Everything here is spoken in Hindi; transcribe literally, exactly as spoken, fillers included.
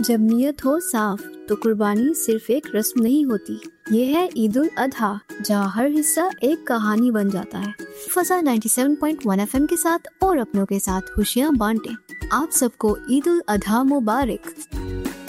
जब नियत हो साफ तो कुर्बानी सिर्फ एक रस्म नहीं होती, ये है ईद उल अधा, जहाँ हर हिस्सा एक कहानी बन जाता है। फजा सत्तानवे पॉइंट एक एफ एम के साथ और अपनों के साथ खुशियाँ बांटे। आप सबको ईद उल अधा मुबारक।